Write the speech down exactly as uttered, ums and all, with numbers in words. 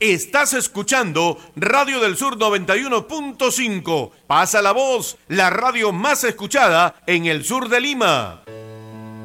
Estás escuchando Radio del Sur noventa y uno punto cinco. Pasa la voz, la radio más escuchada en el sur de Lima.